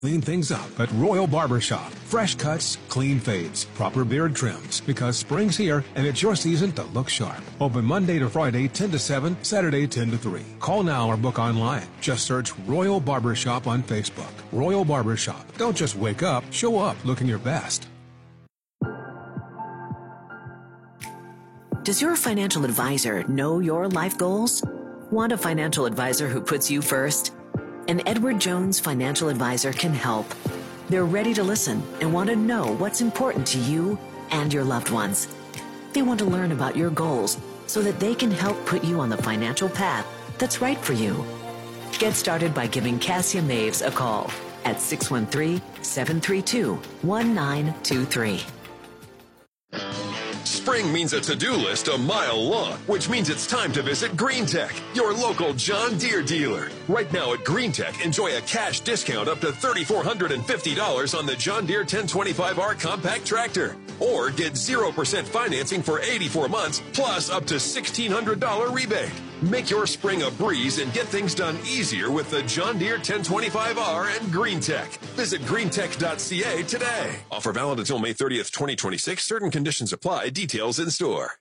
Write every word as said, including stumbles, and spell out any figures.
Clean things up at Royal Barbershop. Fresh cuts, clean fades, proper beard trims. Because spring's here and it's your season to look sharp. Open Monday to Friday, ten to seven, Saturday, ten to three. Call now or book online. Just search Royal Barbershop on Facebook. Royal Barbershop. Don't just wake up, show up looking your best. Does your financial advisor know your life goals? Want a financial advisor who puts you first? An Edward Jones financial advisor can help. They're ready to listen and want to know what's important to you and your loved ones. They want to learn about your goals so that they can help put you on the financial path that's right for you. Get started by giving Cassia Maves a call at six one three, seven three two, one nine two three. Spring means a to-do list a mile long, which means it's time to visit Green Tech, your local John Deere dealer. Right now at Green Tech, enjoy a cash discount up to three thousand four hundred fifty dollars on the John Deere ten twenty-five R compact tractor. Or get zero percent financing for eighty-four months, plus up to sixteen hundred dollars rebate. Make your spring a breeze and get things done easier with the John Deere ten twenty-five R and Green Tech. Visit green tech dot c a today. Offer valid until May thirtieth, twenty twenty-six. Certain conditions apply. Details in store.